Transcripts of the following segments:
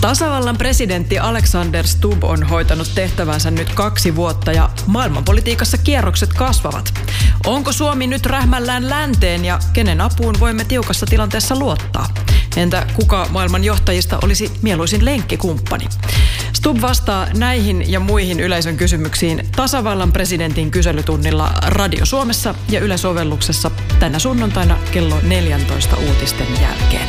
Tasavallan presidentti Alexander Stubb on hoitanut tehtävänsä nyt 2 vuotta ja maailmanpolitiikassa kierrokset kasvavat. Onko Suomi nyt rähmällään länteen ja kenen apuun voimme tiukassa tilanteessa luottaa? Entä kuka maailman johtajista olisi mieluisin lenkkikumppani? Stubb vastaa näihin ja muihin yleisön kysymyksiin tasavallan presidentin kyselytunnilla Radio Suomessa ja Yle-sovelluksessa tänä sunnuntaina kello 14 uutisten jälkeen.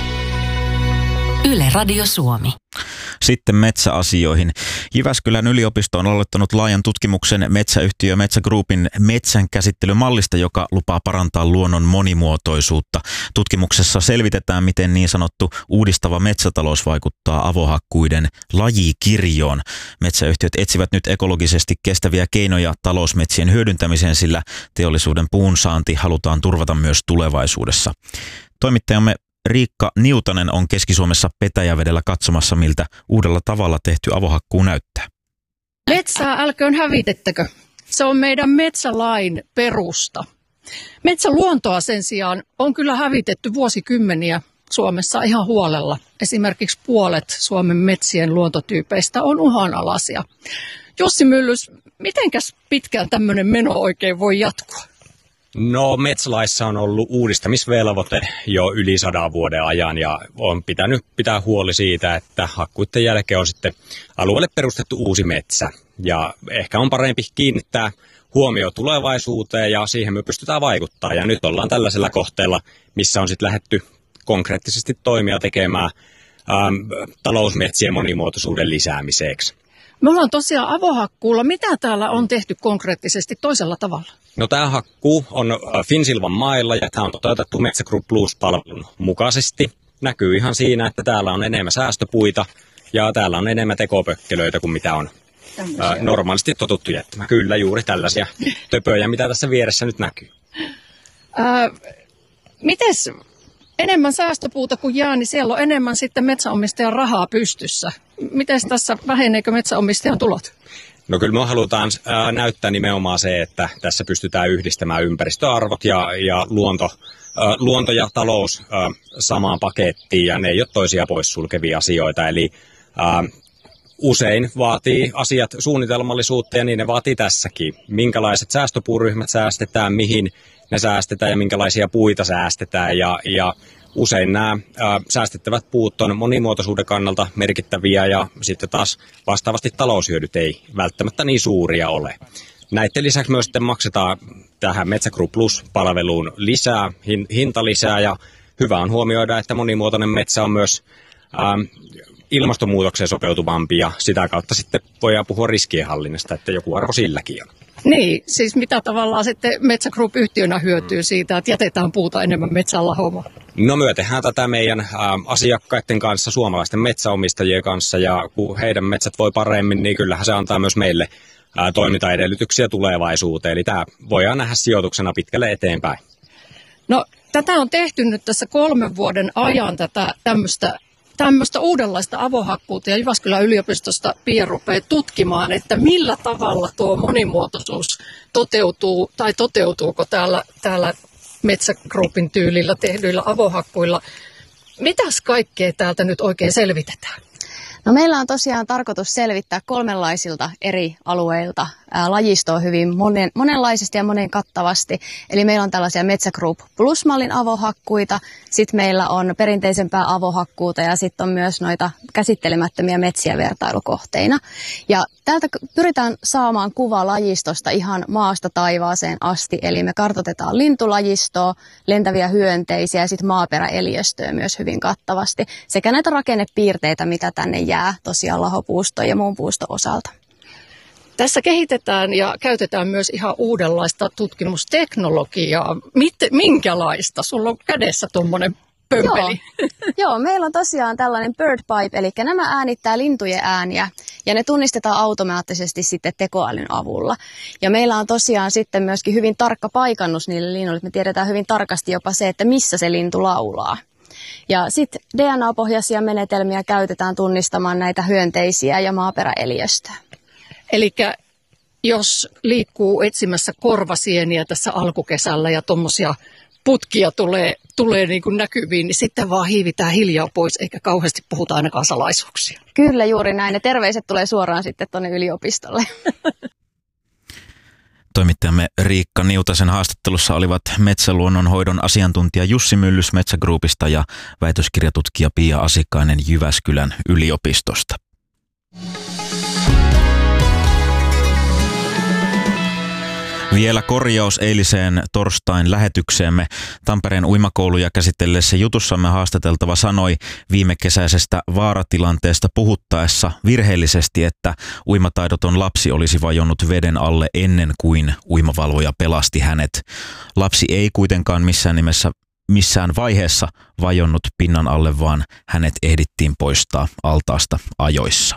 Yle Radio Suomi. Sitten metsäasioihin. Jyväskylän yliopisto on aloittanut laajan tutkimuksen metsäyhtiö Metsä Groupin metsänkäsittelymallista, joka lupaa parantaa luonnon monimuotoisuutta. Tutkimuksessa selvitetään, miten niin sanottu uudistava metsätalous vaikuttaa avohakkuiden lajikirjoon. Metsäyhtiöt etsivät nyt ekologisesti kestäviä keinoja talousmetsien hyödyntämiseen, sillä teollisuuden puun saanti halutaan turvata myös tulevaisuudessa. Toimittajamme Riikka Niutanen on Keski-Suomessa Petäjävedellä katsomassa, miltä uudella tavalla tehty avohakkuu näyttää. Metsää älköön hävitettäkö. Se on meidän metsälain perusta. Metsäluontoa sen sijaan on kyllä hävitetty vuosikymmeniä Suomessa ihan huolella. Esimerkiksi puolet Suomen metsien luontotyypeistä on uhanalaisia. Jussi Myllys, mitenkäs pitkään tämmöinen meno oikein voi jatkua? No, metsälaissa on ollut uudistamisvelvoite jo yli 100 vuoden ajan ja on pitänyt pitää huoli siitä, että hakkuiden jälkeen on sitten alueelle perustettu uusi metsä. Ja ehkä on parempi kiinnittää huomio tulevaisuuteen ja siihen me pystytään vaikuttamaan. Ja nyt ollaan tällaisella kohteella, missä on sitten lähdetty konkreettisesti toimia tekemään talousmetsien monimuotoisuuden lisäämiseksi. Me ollaan tosiaan avohakkuulla. Mitä täällä on tehty konkreettisesti toisella tavalla? No, tämä hakkuu on Finnsilvan mailla ja tämä on toteutettu Metsä Group Plus-palvelun mukaisesti. Näkyy ihan siinä, että täällä on enemmän säästöpuita ja täällä on enemmän tekopökkelöitä kuin mitä on normaalisti totuttu jättämään. Kyllä, juuri tällaisia töpöjä, mitä tässä vieressä nyt näkyy. Mites enemmän säästöpuuta kuin jää, niin siellä on enemmän sitten metsänomistajan rahaa pystyssä. Mites tässä väheneekö metsänomistajan tulot? No kyllä me halutaan näyttää nimenomaan se, että tässä pystytään yhdistämään ympäristöarvot ja luonto ja talous samaan pakettiin ja ne ei ole toisia poissulkevia asioita. Eli usein vaatii asiat suunnitelmallisuutta ja niin ne vaatii tässäkin. Minkälaiset säästöpuuryhmät säästetään, mihin ne säästetään ja minkälaisia puita säästetään ja usein nämä säästettävät puut on monimuotoisuuden kannalta merkittäviä ja sitten taas vastaavasti taloushyödyt ei välttämättä niin suuria ole. Näiden lisäksi myös sitten maksetaan tähän Metsä Group Plus-palveluun lisää, hinta lisää ja hyvä on huomioida, että monimuotoinen metsä on myös ilmastonmuutokseen sopeutuvampi ja sitä kautta sitten voidaan puhua riskienhallinnasta, että joku arvo silläkin on. Niin, siis mitä tavallaan sitten Metsä Group-yhtiönä hyötyy siitä, että jätetään puuta enemmän metsään lahoamaan? No, me tehdään tätä meidän asiakkaiden kanssa, suomalaisten metsäomistajien kanssa ja kun heidän metsät voi paremmin, niin kyllähän se antaa myös meille toimintaedellytyksiä tulevaisuudensuuteen. Eli tämä voidaan nähdä sijoituksena pitkälle eteenpäin. No, tätä on tehty nyt tässä 3 vuoden ajan tämmöistä uudenlaista avohakkuuta ja Jyväskylän yliopistosta Pia rupeaa tutkimaan, että millä tavalla tuo monimuotoisuus toteutuu tai toteutuuko täällä Metsä Groupin tyylillä tehdyillä avohakkuilla. Mitäs kaikkea täältä nyt oikein selvitetään? No, meillä on tosiaan tarkoitus selvittää 3 eri alueilta lajistoa hyvin monenlaisesti ja monen kattavasti. Eli meillä on tällaisia Metsä Group Plus-mallin avohakkuita, sitten meillä on perinteisempää avohakkuuta ja sitten on myös noita käsittelemättömiä metsiä vertailukohteina. Ja täältä pyritään saamaan kuva lajistosta ihan maasta taivaaseen asti, eli me kartoitetaan lintulajistoa, lentäviä hyönteisiä ja sitten maaperäeliöstöä myös hyvin kattavasti, sekä näitä rakennepiirteitä, mitä tänne jää tosiaan lahopuuston ja muun puuston osalta. Tässä kehitetään ja käytetään myös ihan uudenlaista tutkimusteknologiaa. Minkälaista? Sulla on kädessä tuommoinen pömpeli. Joo, meillä on tosiaan tällainen bird pipe, eli nämä äänittää lintujen ääniä ja ne tunnistetaan automaattisesti sitten tekoälyn avulla. Ja meillä on tosiaan sitten myöskin hyvin tarkka paikannus niille linnuille, me tiedetään hyvin tarkasti jopa se, että missä se lintu laulaa. Ja sitten DNA-pohjaisia menetelmiä käytetään tunnistamaan näitä hyönteisiä ja maaperäeliöstöä. Eli jos liikkuu etsimässä korvasieniä tässä alkukesällä ja tuommoisia putkia tulee niin kuin näkyviin, niin sitten vaan hiivitään hiljaa pois, eikä kauheasti puhuta ainakaan salaisuuksia. Kyllä juuri näin. Ne terveiset tulee suoraan sitten tuonne yliopistolle. Toimittajamme Riikka Niutasen haastattelussa olivat metsäluonnonhoidon asiantuntija Jussi Myllys Metsä Groupista ja väitöskirjatutkija Pia Asikainen Jyväskylän yliopistosta. Vielä korjaus eiliseen torstain lähetykseemme. Tampereen uimakouluja käsitelleessä jutussamme haastateltava sanoi viime kesäisestä vaaratilanteesta puhuttaessa virheellisesti, että uimataidoton lapsi olisi vajonnut veden alle ennen kuin uimavalvoja pelasti hänet. Lapsi ei kuitenkaan missään vaiheessa vajonnut pinnan alle, vaan hänet ehdittiin poistaa altaasta ajoissa.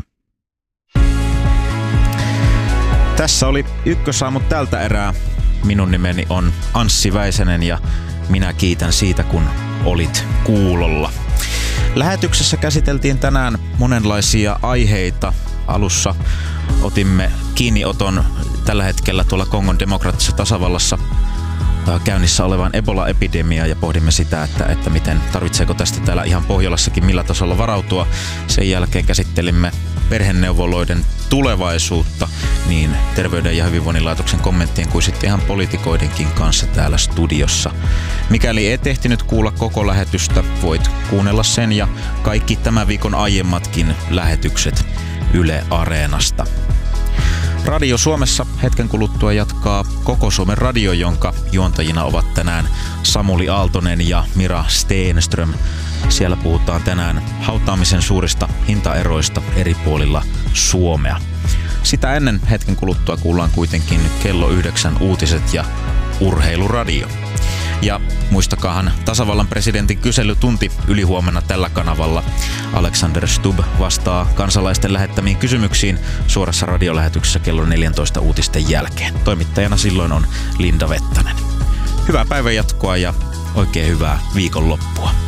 Tässä oli Ykkösaamut tältä erää. Minun nimeni on Anssi Väisänen ja minä kiitän siitä, kun olit kuulolla. Lähetyksessä käsiteltiin tänään monenlaisia aiheita. Alussa otimme kiinnioton tällä hetkellä tuolla Kongon demokraattisessa tasavallassa käynnissä olevaan Ebola-epidemiaan ja pohdimme sitä, että miten tarvitseeko tästä täällä ihan Pohjolassakin millä tasolla varautua. Sen jälkeen käsittelimme perheneuvoloiden tulevaisuutta niin Terveyden ja hyvinvoinnin laitoksen kommenttien kuin sitten ihan poliitikoidenkin kanssa täällä studiossa. Mikäli et ehtinyt kuulla koko lähetystä, voit kuunnella sen ja kaikki tämän viikon aiemmatkin lähetykset Yle Areenasta. Radio Suomessa hetken kuluttua jatkaa Koko Suomen radio, jonka juontajina ovat tänään Samuli Aaltonen ja Mira Steenström. Siellä puhutaan tänään hautaamisen suurista hintaeroista eri puolilla Suomea. Sitä ennen hetken kuluttua kuullaan kuitenkin kello 9 uutiset ja urheiluradio. Ja muistakaahan tasavallan presidentin kyselytunti ylihuomenna tällä kanavalla. Alexander Stubb vastaa kansalaisten lähettämiin kysymyksiin suorassa radiolähetyksessä kello 14 uutisten jälkeen. Toimittajana silloin on Linda Vettanen. Hyvää päivänjatkoa ja oikein hyvää viikonloppua.